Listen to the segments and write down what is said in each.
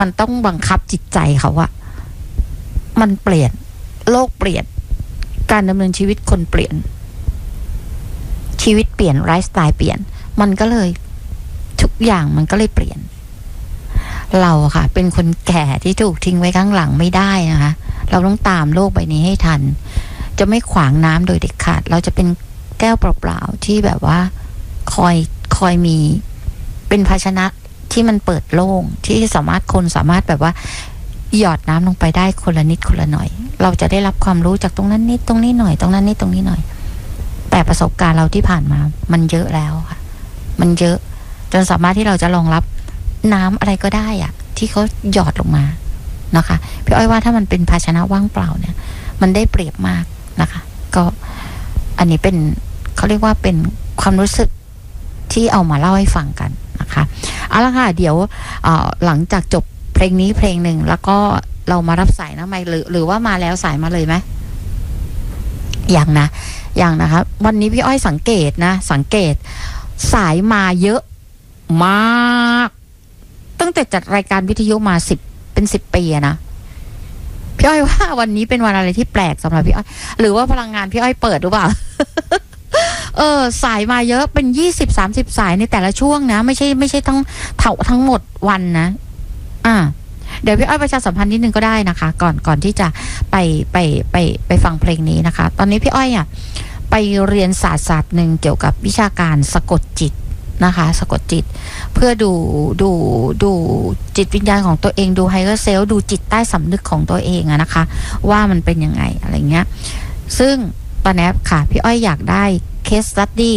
มันต้องบังคับจิตใจเขาอะมันเปลี่ยนโลกเปลี่ยนการดำเนินชีวิตคนเปลี่ยนชีวิตเปลี่ยนไลฟ์สไตล์เปลี่ยนมันก็เลยทุกอย่างมันก็เลยเปลี่ยนเราค่ะเป็นคนแก่ที่ถูกทิ้งไว้ข้างหลังไม่ได้นะคะเราต้องตามโลกใบนี้ให้ทันจะไม่ขวางน้ำโดยเด็ดขาดเราจะเป็นแก้วเปล่าๆที่แบบว่าคอยมีเป็นภาชนะที่มันเปิดโล่งที่สามารถแบบว่าหยอดน้ำลงไปได้คนละนิดคนละหน่อยเราจะได้รับความรู้จากตรงนั้นนิดตรงนี้หน่อยตรงนั้นนิดตรงนี้หน่อยแต่ประสบการณ์เราที่ผ่านมามันเยอะแล้วค่ะมันเยอะจนสามารถที่เราจะรองรับน้ำอะไรก็ได้อะที่เขาหยอดลงมานะคะพี่อ้อยว่าถ้ามันเป็นภาชนะว่างเปล่าเนี่ยมันได้เปรียบมากนะคะก็อันนี้เป็นเขาเรียกว่าเป็นความรู้สึกที่เอามาเล่าให้ฟังกันนะคะเอาละค่ะเดี๋ยวหลังจากจบเพลงนี้เพลงหนึ่งแล้วก็เรามารับสายนะไม่หรือว่ามาแล้วสายมาเลยไหมอย่างนะครับวันนี้พี่อ้อยสังเกตสายมาเยอะมากตั้งแต่จัดรายการวิทยุมา10 ปีนะพี่อ้อยว่าวันนี้เป็นวันอะไรที่แปลกสำหรับพี่อ้อยหรือว่าพลังงานพี่อ้อยเปิดหรือเปล่า สายมาเยอะเป็น20-30 สายในแต่ละช่วงนะไม่ใช่ทั้งหมดวันนะเดี๋ยวพี่อ้อยประชาสัมพันธ์นิดนึงก็ได้นะคะก่อนที่จะไปฟังเพลงนี้นะคะตอนนี้พี่อ้อยไปเรียนศาสตร์หนึ่งเกี่ยวกับวิชาการสะกดจิตนะคะสะกดจิตเพื่อดูจิตวิญญาณของตัวเองดูไฮเออร์เซลดูจิตใต้สำนึกของตัวเองนะคะว่ามันเป็นยังไงอะไรเงี้ยซึ่งตอนนี้ค่ะพี่อ้อยอยากได้case study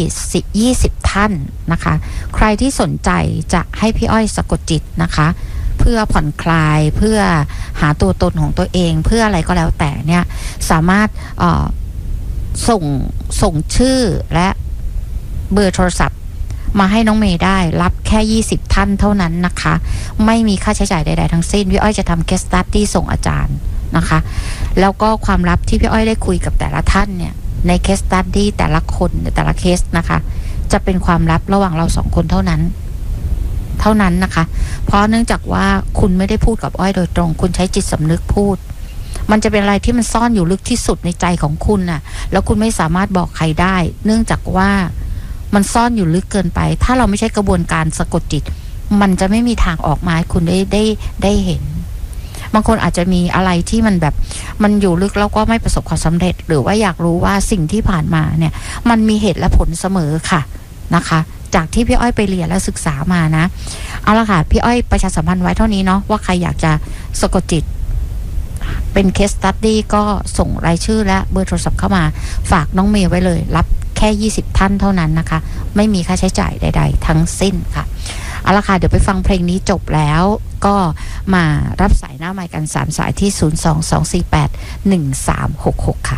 20 ท่านนะคะใครที่สนใจจะให้พี่อ้อยสะกดจิตนะคะเพื่อผ่อนคลายเพื่อหาตัวตนของตัวเองเพื่ออะไรก็แล้วแต่เนี่ยสามารถส่งชื่อและเบอร์โทรศัพท์มาให้น้องเมย์ได้รับแค่20 ท่านเท่านั้นนะคะไม่มีค่าใช้จ่ายใดๆทั้งสิ้นพี่อ้อยจะทำ case study ส่งอาจารย์นะคะแล้วก็ความลับที่พี่อ้อยได้คุยกับแต่ละท่านเนี่ยใน case study แต่ละคนแต่ละเคสนะคะจะเป็นความลับระหว่างเรา2 คนเท่านั้นนะคะเพราะเนื่องจากว่าคุณไม่ได้พูดกับอ้อยโดยตรงคุณใช้จิตสำนึกพูดมันจะเป็นอะไรที่มันซ่อนอยู่ลึกที่สุดในใจของคุณน่ะแล้วคุณไม่สามารถบอกใครได้เนื่องจากว่ามันซ่อนอยู่ลึกเกินไปถ้าเราไม่ใช่กระบวนการสะกดจิตมันจะไม่มีทางออกมาให้คุณได้เห็นบางคนอาจจะมีอะไรที่มันแบบมันอยู่ลึกแล้วก็ไม่ประสบความสำเร็จหรือว่าอยากรู้ว่าสิ่งที่ผ่านมาเนี่ยมันมีเหตุและผลเสมอค่ะนะคะจากที่พี่อ้อยไปเรียนและศึกษามานะเอาละค่ะพี่อ้อยประชาสัมพันธ์ไว้เท่านี้เนาะว่าใครอยากจะสะกดจิตเป็นเคสสตั๊ดดี้ก็ส่งรายชื่อและเบอร์โทรศัพท์เข้ามาฝากน้องเมย์ไว้เลยรับแค่20 ท่านเท่านั้นนะคะไม่มีค่าใช้จ่ายใดๆทั้งสิ้นค่ะเอาละค่ะเดี๋ยวไปฟังเพลงนี้จบแล้วก็มารับสายหน้าไมค์กัน3 สายที่ 022481366 ค่ะ